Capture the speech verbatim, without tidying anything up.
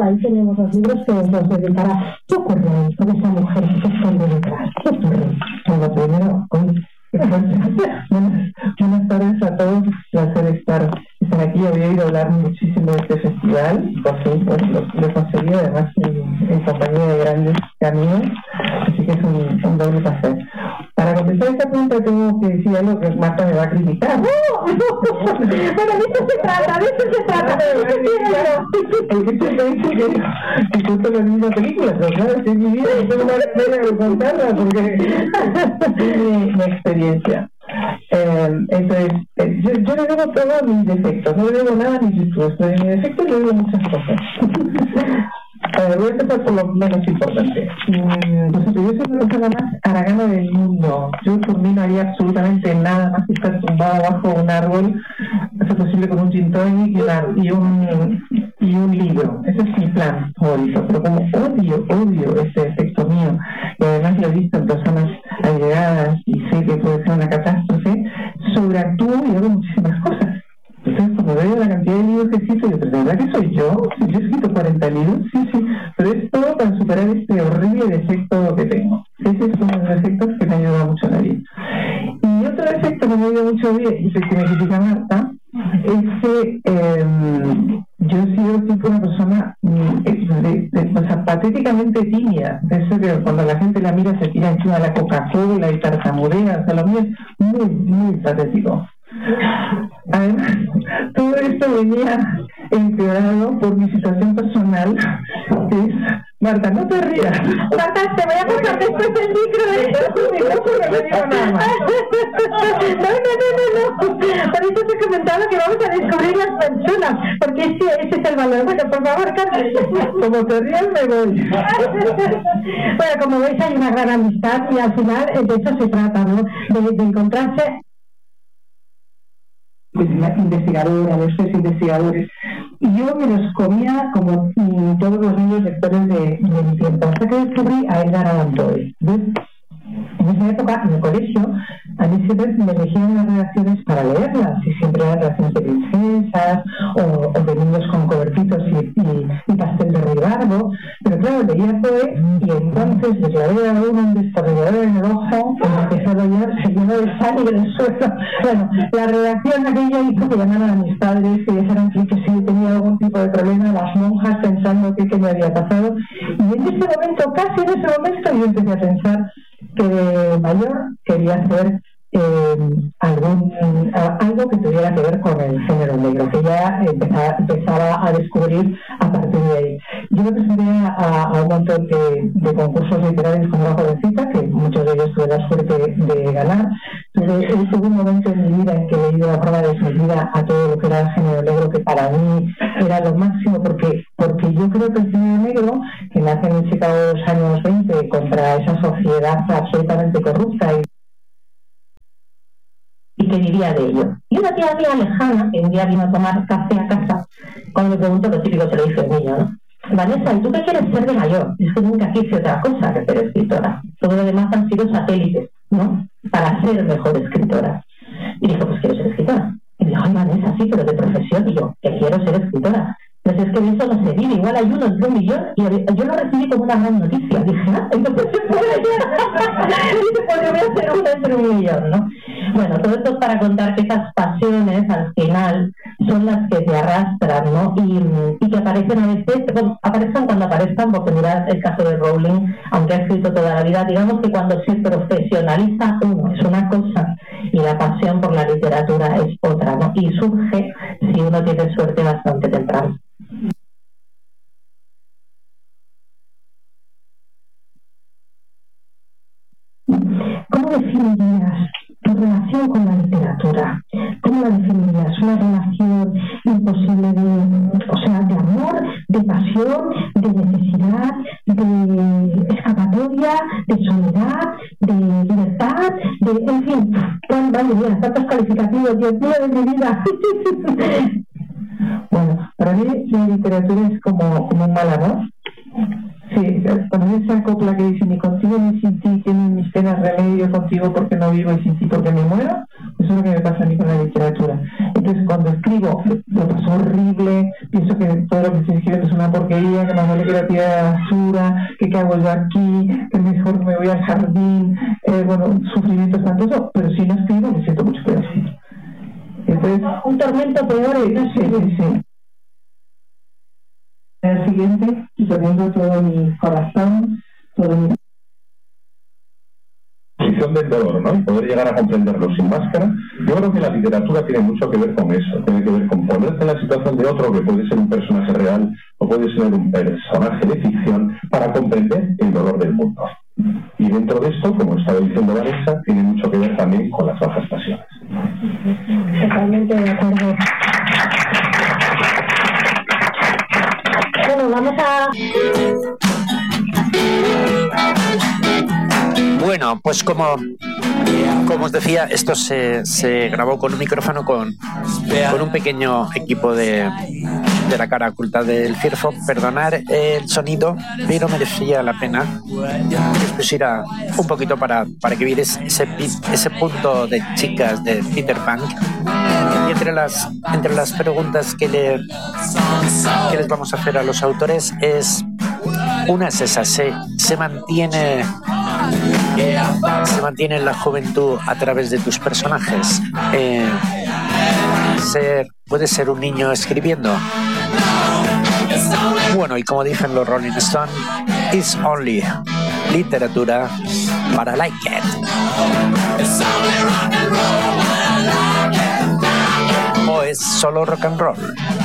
ahí tenemos los libros que nos dedicará. ¿Qué ocurre ahí con esa mujer que está detrás? ¿Qué ocurre? Bueno, primero, hoy, buenas, buenas tardes a todos, placer estar, estar aquí. Había oído hablar muchísimo de este festival, por fin, pues, lo, lo conseguí además en, en compañía de grandes amigos, así que es un, un doble placer. Para contestar esta pregunta tengo que decir algo que Marta me va a criticar. ¡No! no. Bueno, de eso se trata, de eso se trata. El que te dice que, que cuento la misma película, pero claro, es mi vida y tengo una manera de contarla porque es mi, mi experiencia. Eh, entonces, eh, yo, yo le debo todos mis defectos, no le debo nada a mis virtudes, pero en mis defectos le debo muchas cosas. Eh, voy a empezar por lo menos importante. Mm, pues, yo soy la persona más haragana del mundo. Yo por mí no haría absolutamente nada más que estar tumbado bajo un árbol, hacer posible con un gin tonic y, y, un, y un libro. Ese es mi plan favorito. Pero como odio, odio ese efecto mío, y además lo he visto en personas allegadas y sé que puede ser una catástrofe, sobreactúo y hago muchísimas cosas. Entonces, cuando veo la cantidad de libros que escrito, yo, ¿pero de verdad que soy yo? Si yo he escrito cuarenta libros, sí, sí, pero es todo para superar este horrible defecto que tengo. Ese es uno de los defectos que me ayuda mucho en la vida. Y otro defecto que me ayuda mucho en la vida, y es el que me critica Marta, es que eh, yo he sido siempre una persona de, de, de, o sea, patéticamente tímida. De eso que cuando la gente la mira se tira encima de la Coca-Cola y tartamudea, o sea, lo mío es muy, muy patético. Además, todo esto venía empeorado por mi situación personal. Es, Marta, no te rías. Marta, te voy a pasar después el micro. ¿eh? No digo nada más. No, no, no, no, no. Por eso te comentaba que vamos a descubrir las personas, porque ese, ese es el valor. Bueno, por favor, Carlos. Como te rías, me voy. Bueno, como veis, hay una gran amistad y al final de eso se trata, ¿no? De, de encontrarse investigadora, de estos investigadores, y yo me los comía como mm, todos los niños lectores de, de mi tiempo, hasta que descubrí a Edgar Allan Poe. ¿Ves? En esa época, en el colegio, a mí siempre me elegían las redacciones para leerlas, y siempre eran redacciones de princesas, o, o de niños con cobertitos y, y, y pastel de ribardo, pero claro, leía Poe, y entonces le clavé a uno un destornillador en el ojo, y empezó a doler, se llenó de sangre en el suelo. Bueno, la redacción aquella hizo que llamaran a mis padres, que dijeran que, que si tenía algún tipo de problema, las monjas pensando que, que me había pasado, y en ese momento, casi en ese momento, yo empecé a pensar que de mayor quería hacer eh, algún a, algo que tuviera que ver con el género negro, que ya empezaba, empezaba a descubrir a partir de ahí. Yo me presenté a, a un montón de, de concursos literarios como una jovencita, que muchos de ellos tuve la suerte de, de ganar. Tuve, tuve un momento en mi vida en que le di una forma definida a todo lo que era el género negro, que para mí era lo máximo, porque porque yo creo que el género negro, que nace en Chicago de los años veinte contra esa sociedad absolutamente corrupta y y que vivía de ello. Y una tía mía lejana, que un día vino a tomar café a casa, cuando me preguntó, lo típico se lo dice el niño, ¿no? Vanessa, ¿y tú qué quieres ser de mayor? Es que nunca quise otra cosa que ser escritora. Todo lo demás han sido satélites, ¿no? Para ser mejor escritora. Y dijo, pues quiero ser escritora. Y dijo, ay, Vanessa, sí, pero de profesión. Y yo, que quiero ser escritora. Pues es que de eso no se vive, igual hay uno entre un millón, y yo lo recibí como una gran noticia. Dije, ah, entonces se puede y se podría ser uno entre un millón, ¿no? Bueno, todo esto es para contar que esas pasiones, al final, son las que te arrastran, ¿no? Y, y que aparecen a veces, bueno, aparecen cuando aparezcan, porque mirad el caso de Rowling, aunque ha escrito toda la vida, digamos que cuando se profesionaliza uno es una cosa, y la pasión por la literatura es otra, ¿no? Y surge, si uno tiene suerte, bastante temprano. ¿Cómo definirías tu relación con la literatura? ¿Cómo la definirías? ¿Una relación imposible de, o sea, de amor, de pasión, de necesidad, de escapatoria, de soledad, de libertad, de, en fin, vale, mira, tantos calificativos, Dios mío de mi vida? Bueno, para mí la literatura es como, como un mal amor. Sí, para mí esa copla que dice ni contigo ni sin ti, tienen mis penas remedio, contigo porque no vivo y sin ti porque me muero, Eso es lo que me pasa a mí con la literatura. Entonces, cuando escribo, lo paso horrible, pienso que todo lo que estoy escribiendo es una porquería, que más vale que la tira de la basura, que qué hago yo aquí, que mejor me voy al jardín, eh, bueno, un sufrimiento espantoso, pero si no escribo me siento mucho peor. Entonces, un tormento peor, sí, sí, sí, sí. El siguiente, y poniendo todo mi corazón, todo mi... Posición del dolor, ¿no? Y poder llegar a comprenderlo sin máscara. Yo creo que la literatura tiene mucho que ver con eso, tiene que ver con ponerte en la situación de otro, que puede ser un personaje real o puede ser un personaje de ficción, para comprender el dolor del mundo. Y dentro de esto, como estaba diciendo Vanessa, tiene mucho que ver también con las bajas pasiones. Totalmente de acuerdo. Bueno, vamos a... Bueno, pues como, como os decía, esto se, se grabó con un micrófono con, con un pequeño equipo de, de la cara oculta del Firfo. Perdonar el sonido, pero merecía la pena que os pusiera un poquito para, para que vierais ese, ese punto de chicas de Peter Pan. Y entre las, entre las preguntas que, le, que les vamos a hacer a los autores es... Una es esa, se, se mantiene se mantiene la juventud a través de tus personajes. Eh, ser, puedes ser un niño escribiendo. Bueno, y como dicen los Rolling Stones, it's only literatura, but I like it. O es solo rock and roll.